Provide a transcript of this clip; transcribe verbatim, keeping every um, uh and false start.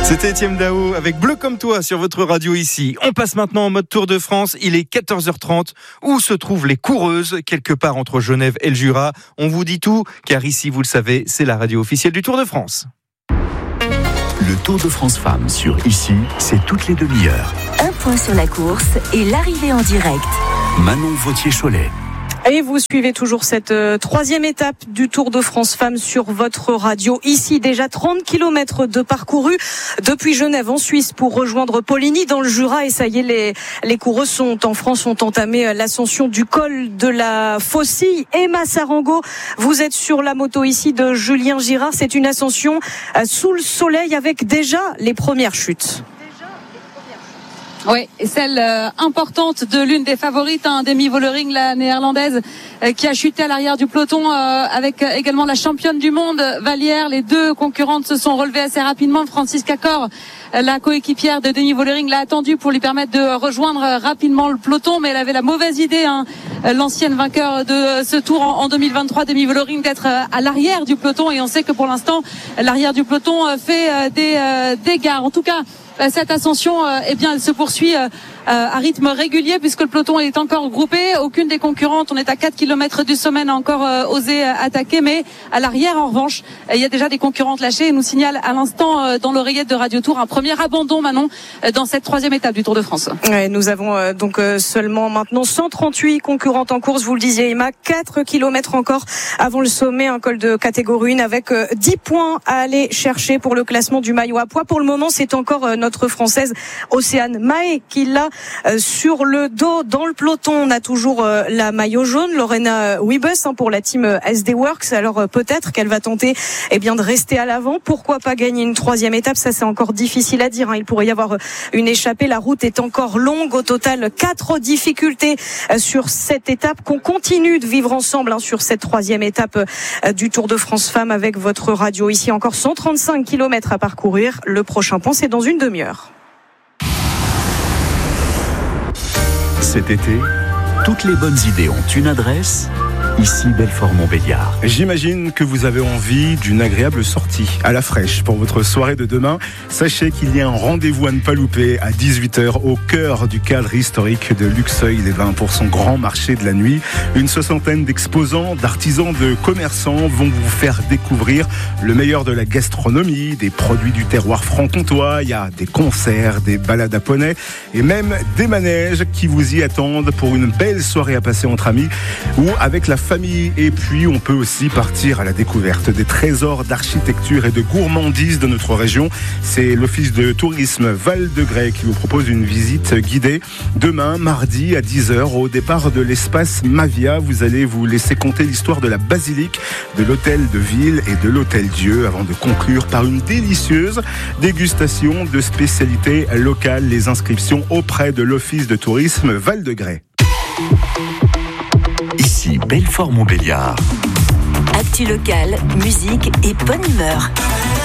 C'était Etienne Dao avec Bleu comme toi sur votre radio ici. On passe maintenant en mode Tour de France. Il est quatorze heures trente. Où se trouvent les coureuses? Quelque part entre Genève et le Jura. On vous dit tout, car ici, vous le savez, c'est la radio officielle du Tour de France. Le Tour de France Femmes sur Ici, c'est toutes les demi-heures. Un point sur la course et l'arrivée en direct. Manon Vautier-Cholet. Et vous suivez toujours cette euh, troisième étape du Tour de France Femmes sur votre radio. Ici, déjà trente kilomètres de parcouru depuis Genève en Suisse pour rejoindre Poligny dans le Jura. Et ça y est, les, les coureuses sont en France, ont entamé l'ascension du col de la Faucille. Emma Sarango, vous êtes sur la moto ici de Julien Girard. C'est une ascension euh, sous le soleil avec déjà les premières chutes. Oui, et celle euh, importante de l'une des favorites, hein, Demi Vollering, la néerlandaise, euh, qui a chuté à l'arrière du peloton, euh, avec euh, également la championne du monde, Vallière. Les deux concurrentes se sont relevées assez rapidement. Francisca Cor, euh, la coéquipière de Demi Vollering, l'a attendue pour lui permettre de rejoindre euh, rapidement le peloton, mais elle avait la mauvaise idée, hein, euh, l'ancienne vainqueur de euh, ce tour en, en deux mille vingt-trois, Demi Vollering, d'être euh, à l'arrière du peloton. Et on sait que pour l'instant, l'arrière du peloton euh, fait euh, des euh, dégâts. En tout cas, cette ascension, euh, eh bien, elle se poursuit euh, à rythme régulier puisque le peloton est encore groupé. Aucune des concurrentes, on est à quatre kilomètres du sommet, n'a encore euh, osé euh, attaquer. Mais à l'arrière, en revanche, euh, il y a déjà des concurrentes lâchées. Et nous signale à l'instant euh, dans l'oreillette de Radio Tour un premier abandon, Manon, euh, dans cette troisième étape du Tour de France. Ouais, nous avons euh, donc euh, seulement maintenant cent trente-huit concurrentes en course. Vous le disiez, Emma, quatre kilomètres encore avant le sommet, un col de catégorie un avec euh, dix points à aller chercher pour le classement du maillot à poids. Pour le moment, c'est encore euh, notre Française Océane Mahé qui l'a euh, sur le dos dans le peloton. On a toujours euh, la maillot jaune, Lorena Wiebes, hein, pour la team euh, S D Works. Alors euh, peut-être qu'elle va tenter eh bien de rester à l'avant. Pourquoi pas gagner une troisième étape? Ça, c'est encore difficile à dire, hein. Il pourrait y avoir euh, une échappée. La route est encore longue. Au total, quatre difficultés euh, sur cette étape qu'on continue de vivre ensemble, hein, sur cette troisième étape euh, du Tour de France Femmes avec votre radio. Ici, encore cent trente-cinq kilomètres à parcourir. Le prochain point, c'est dans une demi-heure. Cet été, toutes les bonnes idées ont une adresse. Ici, Belfort-Montbéliard. J'imagine que vous avez envie d'une agréable sortie à la fraîche pour votre soirée de demain. Sachez qu'il y a un rendez-vous à ne pas louper à dix-huit heures au cœur du cadre historique de Luxeuil-les-Bains pour son grand marché de la nuit. Une soixantaine d'exposants, d'artisans, de commerçants vont vous faire découvrir le meilleur de la gastronomie, des produits du terroir franc-comtois. Il y a des concerts, des balades à poney et même des manèges qui vous y attendent pour une belle soirée à passer entre amis ou avec la famille. Et puis on peut aussi partir à la découverte des trésors d'architecture et de gourmandise de notre région. C'est l'office de tourisme Val-de-Grès qui vous propose une visite guidée demain mardi à dix heures au départ de l'espace Mavia. Vous allez vous laisser conter l'histoire de la basilique, de l'hôtel de ville et de l'hôtel Dieu avant de conclure par une délicieuse dégustation de spécialités locales. Les inscriptions auprès de l'office de tourisme Val-de-Grès. Ici, Belfort-Montbéliard. Actu locale, musique et bonne humeur.